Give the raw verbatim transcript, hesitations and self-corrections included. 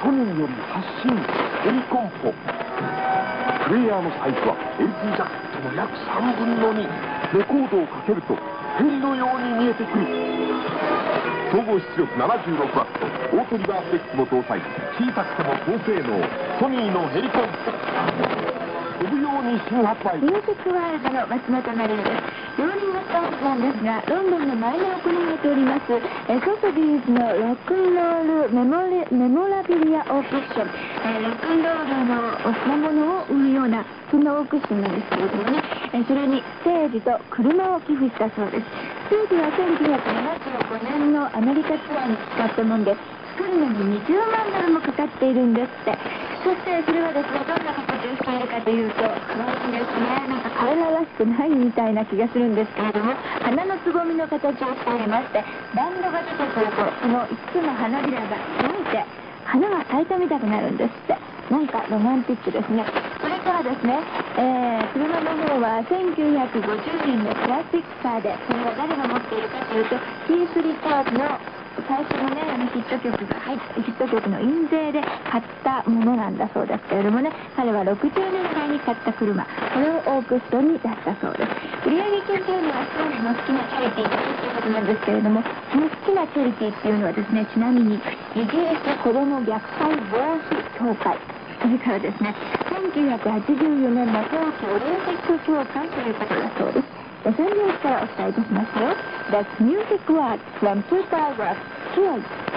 ソニーより発信ヘリコンポ。プレイヤーのサイズは エルティー ジャケットの約さんぶんのに。レコードをかけるとヘリのように見えてくる。総合出力 ななじゅうろくワット、オートリバース X も搭載。小さくても高性能ソニーのヘリコンポ。飛ぶように新発売。 ミュージックワールドの松本まりです。ローリングストーンズなんですが、ロンドンの前に行われておりますえソソビーズのロックンロールメモリメモラビリアオークション、えロックンロールの品物を売るようなそんなオークションなんですけれどもね、えそれにステージと車を寄付したそうです。ステージはせんきゅうひゃくななじゅうごねんのアメリカツアーに使ったもんで、作るのににじゅうまんドルもかかっているんですって。そしてそれはですね、どんな形をしているかというと、可愛いんですね。なんか彼ららしくないみたいな気がするんですけれども、花のつぼみの形をしておりまして、バンドが出てくるとそのいつつの花びらが開いて花が咲いたみたくなるんですって。なんかロマンティックですね。それからですね、えー、車の方はせんきゅうひゃくごじゅうねんのクラシックカーで、それは誰が持っているかというと、キース・リチャーズの最初のね、あのヒット曲が入ったヒット曲の印税で買ったものなんだそうですけれどもね、彼はろくじゅうねんだいに買った車、これをオークションに出したそうです。売上金というのは少年の好きなチャリティーということなんですけれども、その好きなチャリティーっていうのはですね、ちなみにイギリス子ども虐待防止協会、それからですね、せんきゅうひゃくはちじゅうよねんの冬季オリンピック協会ということだそうです。さんじゅうからお伝えいたしますよ。That's Music World from two paragraphs. Here